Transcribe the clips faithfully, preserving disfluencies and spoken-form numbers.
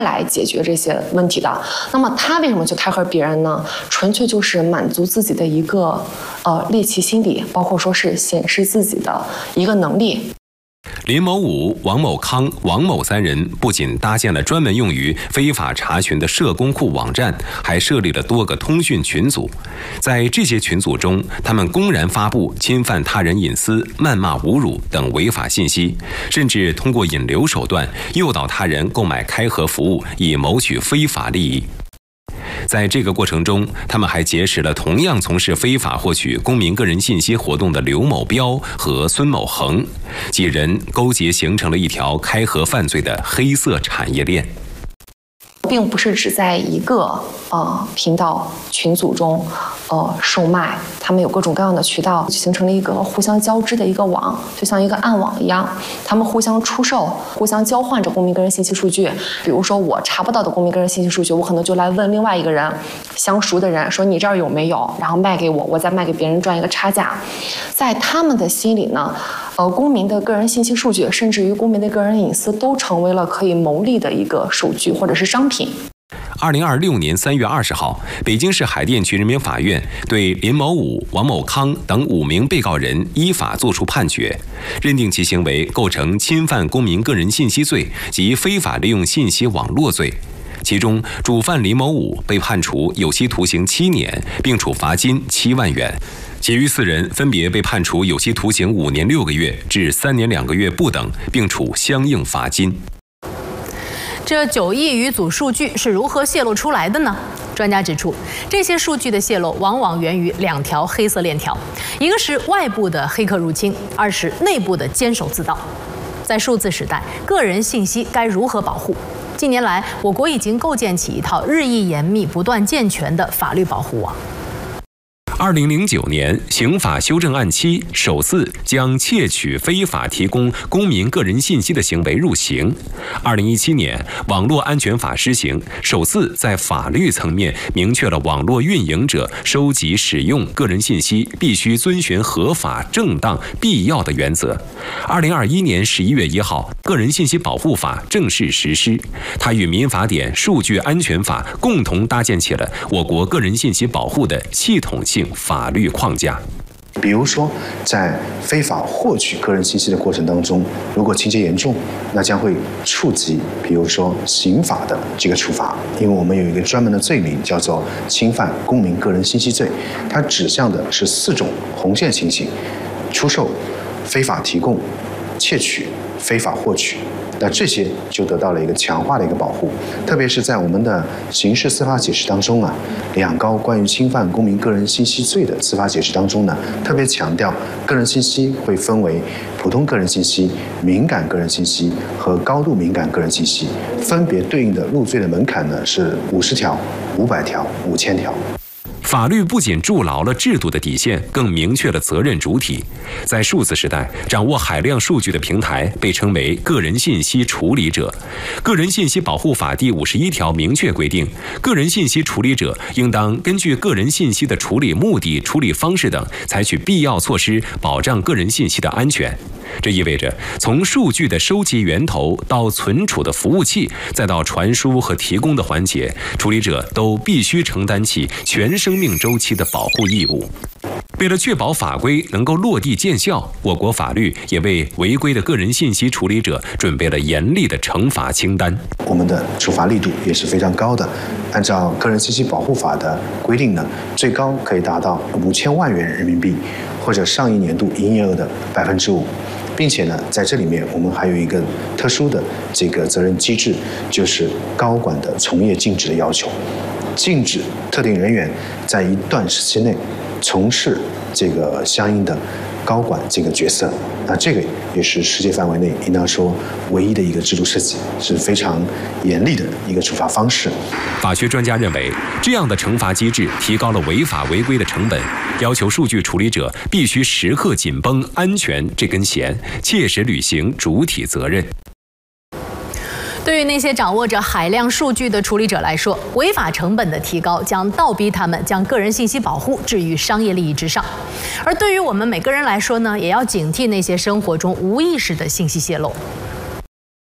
来解决这些问题的。那么他为什么去开盒别人呢？纯粹就是满足自己的一个呃猎奇心理，包括说是显示自己的一个能力。 林某武、王某康、王某三人不仅搭建了专门用于非法查询的社工库网站，还设立了多个通讯群组。在这些群组中，他们公然发布侵犯他人隐私、谩骂、侮辱等违法信息，甚至通过引流手段诱导他人购买开盒服务，以谋取非法利益。在这个过程中，他们还结识了同样从事非法获取公民个人信息活动的刘某彪和孙某恒，几人勾结形成了一条开盒犯罪的黑色产业链。 并不是只在一个呃频道群组中呃售卖，他们有各种各样的渠道，形成了一个互相交织的一个网，就像一个暗网一样，他们互相出售，互相交换着公民个人信息数据。比如说我查不到的公民个人信息数据，我可能就来问另外一个人，相熟的人说你这儿有没有，然后卖给我，我再卖给别人赚一个差价。在他们的心里呢，呃，公民的个人信息数据，甚至于公民的个人隐私，都成为了可以牟利的一个数据或者是商品。 二零二六年三月二十号，北京市海淀区人民法院对林某武、王某康等五名被告人依法作出判决，认定其行为构成侵犯公民个人信息罪及非法利用信息网络罪。其中，主犯林某武被判处有期徒刑七年，并处罚金七万元；其余四人分别被判处有期徒刑五年六个月至三年两个月不等，并处相应罚金。 这九亿余组数据是如何泄露出来的呢？专家指出，这些数据的泄露往往源于两条黑色链条，一个是外部的黑客入侵，二是内部的监守自盗。在数字时代，个人信息该如何保护？近年来，我国已经构建起一套日益严密、不断健全的法律保护网。 二零零九年，刑法修正案七首次将窃取、非法提供公民个人信息的行为入刑。二零一七年，网络安全法施行，首次在法律层面明确了网络运营者收集、使用个人信息必须遵循合法、正当、必要的原则。二零二一年十一月一号，《个人信息保护法》正式实施，它与民法典、数据安全法共同搭建起了我国个人信息保护的系统性法律框架。 比如说，在非法获取个人信息的过程当中，如果情节严重，那将会触及，比如说刑法的这个处罚，因为我们有一个专门的罪名叫做侵犯公民个人信息罪，它指向的是四种红线情形：出售、非法提供、窃取、非法获取。那这些就得到了一个强化的一个保护，特别是在我们的刑事司法解释当中啊，两高关于侵犯公民个人信息罪的司法解释当中呢，特别强调个人信息会分为普通个人信息、敏感个人信息和高度敏感个人信息，分别对应的入罪的门槛呢是五十条、五百条、五千条。 法律不仅筑牢了制度的底线，更明确了责任主体。在数字时代，掌握海量数据的平台被称为个人信息处理者。个人信息保护法第五十一条明确规定，个人信息处理者应当根据个人信息的处理目的、处理方式等，采取必要措施，保障个人信息的安全。这意味着，从数据的收集源头到存储的服务器，再到传输和提供的环节，处理者都必须承担起全生命周期的保护义务。为了确保法规能够落地见效，我国法律也为违规的个人信息处理者准备了严厉的惩罚清单。 我们的处罚力度也是非常高的。按照个人信息保护法的规定呢，最高可以达到五千万元人民币，或者上一年度营业额的百分之五。并且呢，在这里面我们还有一个特殊的这个责任机制，就是高管的从业禁止的要求，禁止特定人员在一段时期内从事这个相应的高管这个角色。那这个也是世界范围内应当说唯一的一个制度设计，是非常严厉的一个处罚方式。 法学专家认为，这样的惩罚机制提高了违法违规的成本，要求数据处理者必须时刻紧绷安全这根弦，切实履行主体责任。 对于那些掌握着海量数据的处理者来说，违法成本的提高将倒逼他们将个人信息保护置于商业利益之上。而对于我们每个人来说呢，也要警惕那些生活中无意识的信息泄露。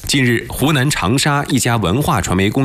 近日，湖南长沙一家文化传媒公